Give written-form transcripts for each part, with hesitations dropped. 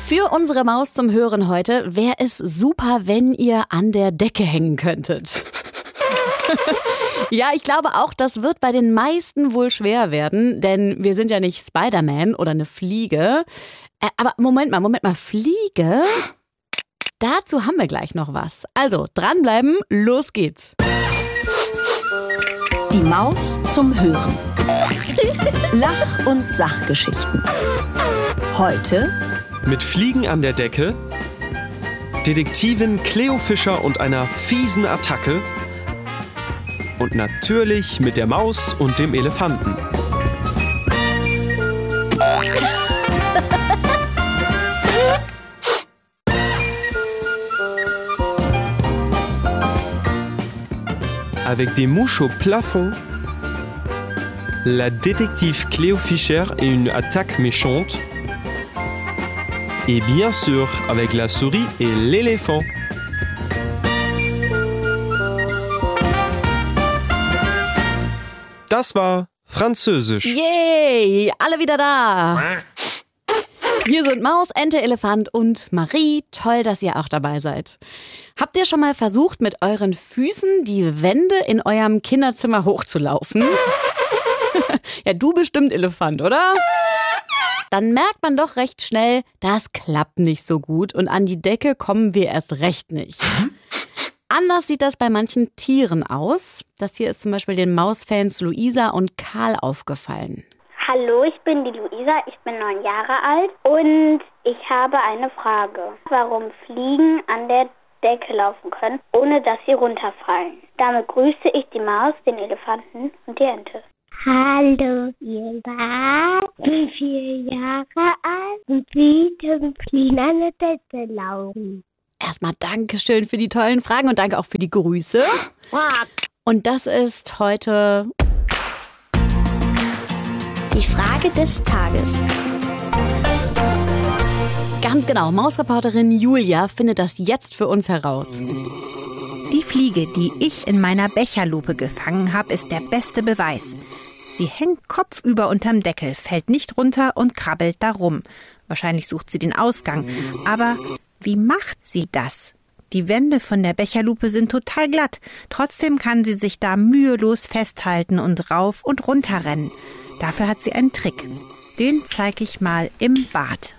Für unsere Maus zum Hören heute wäre es super, wenn ihr an der Decke hängen könntet. Ja, ich glaube auch, das wird bei den meisten wohl schwer werden, denn wir sind ja nicht Spider-Man oder eine Fliege. Aber Moment mal, Fliege? Dazu haben wir gleich noch was. Also, dranbleiben, los geht's. Die Maus zum Hören. Lach- und Sachgeschichten. Heute mit Fliegen an der Decke, Detektivin Cleo Fischer und einer fiesen Attacke und natürlich mit der Maus und dem Elefanten. Avec des mouches au plafond, la détective Cleo Fischer et une attaque méchante. Et bien sûr, avec la souris et l'éléphant. Das war Französisch. Yay, alle wieder da. Hier sind Maus, Ente, Elefant und Marie. Toll, dass ihr auch dabei seid. Habt ihr schon mal versucht, mit euren Füßen die Wände in eurem Kinderzimmer hochzulaufen? Ja, du bestimmt, Elefant, oder? Dann merkt man doch recht schnell, das klappt nicht so gut und an die Decke kommen wir erst recht nicht. Anders sieht das bei manchen Tieren aus. Das hier ist zum Beispiel den Mausfans Luisa und Karl aufgefallen. Hallo, ich bin die Luisa, ich bin 9 Jahre alt und ich habe eine Frage. Warum Fliegen an der Decke laufen können, ohne dass sie runterfallen? Damit grüße ich die Maus, den Elefanten und die Ente. Hallo, ihr seid 4 Jahre alt und wie können Fliegen an der Decke laufen? Erstmal Dankeschön für die tollen Fragen und danke auch für die Grüße. Und das ist heute die Frage des Tages. Ganz genau, Mausreporterin Julia findet das jetzt für uns heraus. Die Fliege, die ich in meiner Becherlupe gefangen habe, ist der beste Beweis. Sie hängt kopfüber unterm Deckel, fällt nicht runter und krabbelt da rum. Wahrscheinlich sucht sie den Ausgang. Aber wie macht sie das? Die Wände von der Becherlupe sind total glatt. Trotzdem kann sie sich da mühelos festhalten und rauf und runter rennen. Dafür hat sie einen Trick. Den zeige ich mal im Bad.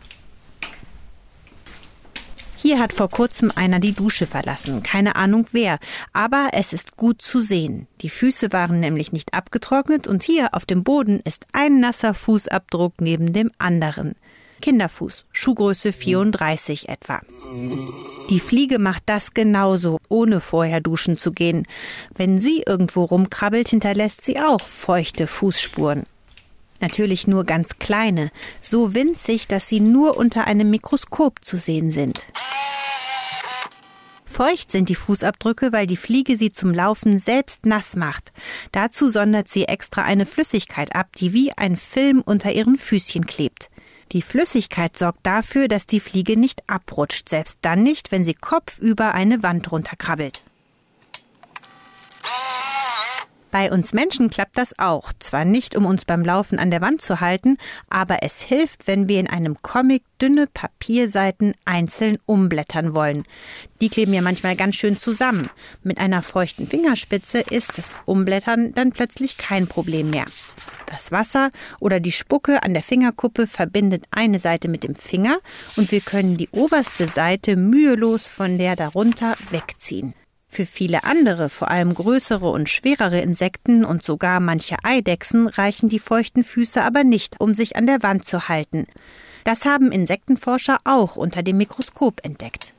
Hier hat vor kurzem einer die Dusche verlassen. Keine Ahnung wer, aber es ist gut zu sehen. Die Füße waren nämlich nicht abgetrocknet und hier auf dem Boden ist ein nasser Fußabdruck neben dem anderen. Kinderfuß, Schuhgröße 34 etwa. Die Fliege macht das genauso, ohne vorher duschen zu gehen. Wenn sie irgendwo rumkrabbelt, hinterlässt sie auch feuchte Fußspuren. Natürlich nur ganz kleine, so winzig, dass sie nur unter einem Mikroskop zu sehen sind. Feucht sind die Fußabdrücke, weil die Fliege sie zum Laufen selbst nass macht. Dazu sondert sie extra eine Flüssigkeit ab, die wie ein Film unter ihren Füßchen klebt. Die Flüssigkeit sorgt dafür, dass die Fliege nicht abrutscht, selbst dann nicht, wenn sie kopfüber eine Wand runterkrabbelt. Bei uns Menschen klappt das auch. Zwar nicht, um uns beim Laufen an der Wand zu halten, aber es hilft, wenn wir in einem Comic dünne Papierseiten einzeln umblättern wollen. Die kleben ja manchmal ganz schön zusammen. Mit einer feuchten Fingerspitze ist das Umblättern dann plötzlich kein Problem mehr. Das Wasser oder die Spucke an der Fingerkuppe verbindet eine Seite mit dem Finger und wir können die oberste Seite mühelos von der darunter wegziehen. Für viele andere, vor allem größere und schwerere Insekten und sogar manche Eidechsen reichen die feuchten Füße aber nicht, um sich an der Wand zu halten. Das haben Insektenforscher auch unter dem Mikroskop entdeckt.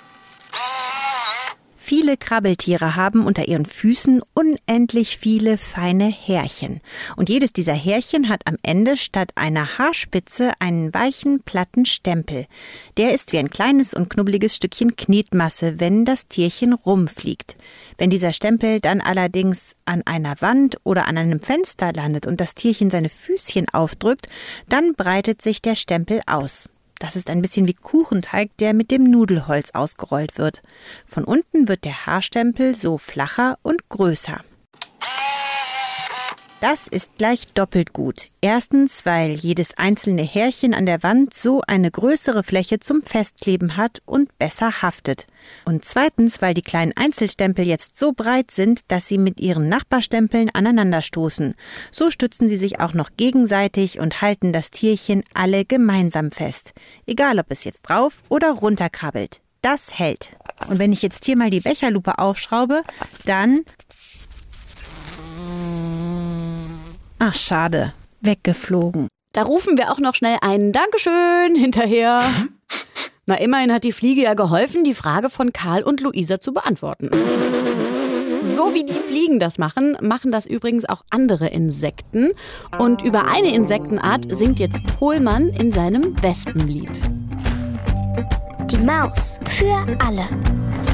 Viele Krabbeltiere haben unter ihren Füßen unendlich viele feine Härchen. Und jedes dieser Härchen hat am Ende statt einer Haarspitze einen weichen, platten Stempel. Der ist wie ein kleines und knubbeliges Stückchen Knetmasse, wenn das Tierchen rumfliegt. Wenn dieser Stempel dann allerdings an einer Wand oder an einem Fenster landet und das Tierchen seine Füßchen aufdrückt, dann breitet sich der Stempel aus. Das ist ein bisschen wie Kuchenteig, der mit dem Nudelholz ausgerollt wird. Von unten wird der Haarstempel so flacher und größer. Das ist gleich doppelt gut. Erstens, weil jedes einzelne Härchen an der Wand so eine größere Fläche zum Festkleben hat und besser haftet. Und zweitens, weil die kleinen Einzelstempel jetzt so breit sind, dass sie mit ihren Nachbarstempeln aneinanderstoßen. So stützen sie sich auch noch gegenseitig und halten das Tierchen alle gemeinsam fest. Egal, ob es jetzt drauf oder runterkrabbelt. Das hält. Und wenn ich jetzt hier mal die Becherlupe aufschraube, dann... Ach, schade. Weggeflogen. Da rufen wir auch noch schnell ein Dankeschön hinterher. Na, immerhin hat die Fliege ja geholfen, die Frage von Karl und Luisa zu beantworten. So wie die Fliegen das machen, machen das übrigens auch andere Insekten. Und über eine Insektenart singt jetzt Pohlmann in seinem Wespenlied. Die Maus für alle.